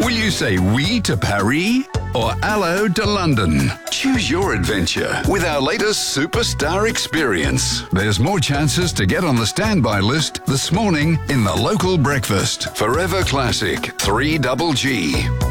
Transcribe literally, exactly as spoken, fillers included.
Will you say oui to Paris or hello to London? Choose your adventure with our latest superstar experience. There's more chances to get on the standby list this morning in the local breakfast. Forever Classic three double G.